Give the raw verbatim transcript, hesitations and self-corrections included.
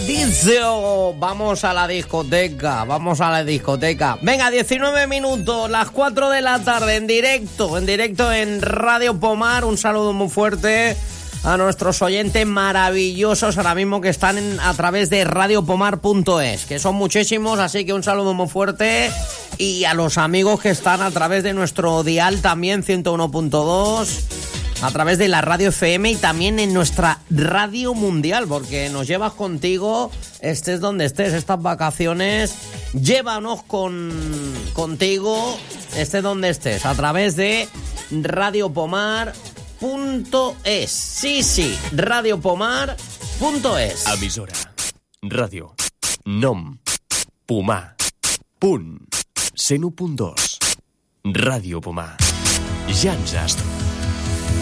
Paradiso. Vamos a la discoteca, vamos a la discoteca. Venga, diecinueve minutos, las cuatro de la tarde, en directo, en directo en Radio Pomar. Un saludo muy fuerte a nuestros oyentes maravillosos ahora mismo que están en, a través de radio pomar punto es, que son muchísimos, así que un saludo muy fuerte. Y a los amigos que están a través de nuestro dial también, ciento uno punto dos, a través de la radio F M y también en nuestra radio mundial, porque nos llevas contigo, estés donde estés, estas vacaciones, llévanos con, contigo, estés donde estés, a través de radio pomar punto es. Sí, sí, radio pomar punto es. Emissora, ràdio, nom, pomar, punt, cent u punt dos. Ràdio Pomar. Ja ens has trobat.